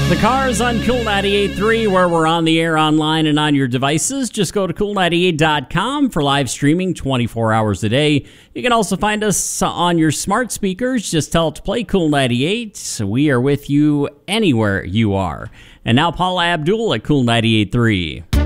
The Cars on Cool 98.3, where we're on the air, online, and on your devices. Just go to cool98.com for live streaming 24 hours a day. You can also find us on your smart speakers. Just tell it to play Cool 98. So we are with you anywhere you are. And now Paula Abdul at Cool 98.3.